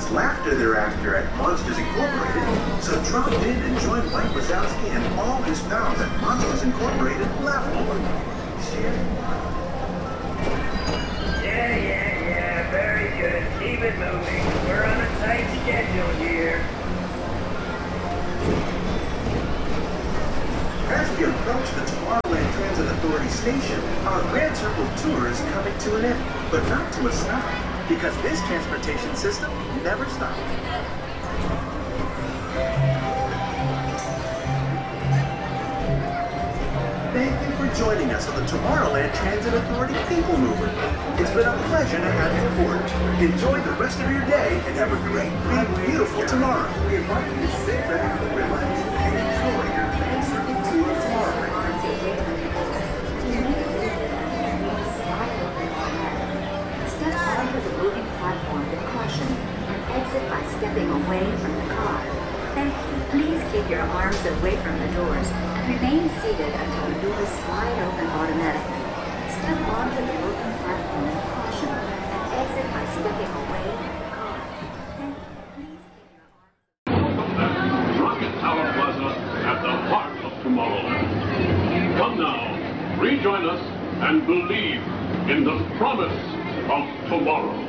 much laughter thereafter at Monsters Incorporated, so drop in and join Mike Wazowski and all his pals at Monsters Incorporated Laugh More. Yeah, very good. Keep it moving. We're on a tight schedule here. As we approach the Tomorrowland Transit Authority station, our Grand Circle tour is coming to an end, but not to a stop, because this transportation system never stops. Thank you for joining us on the Tomorrowland Transit Authority People Mover. It's been a pleasure to have you aboard. Enjoy the rest of your day and have a great, big, beautiful tomorrow. We invite you to sit back, relax, and enjoy your Grand Circle tour of Tomorrowland. Step onto the moving platform with caution and exit by stepping away from the car. Thank you. Please keep your arms away from the doors and remain seated until the doors slide open automatically. Step onto the moving platform with caution and exit by stepping away from the car. Thank you. Please keep your arms. Rocket Tower Plaza at the heart of Tomorrowland. Come now, rejoin us and believe in the promise of tomorrow.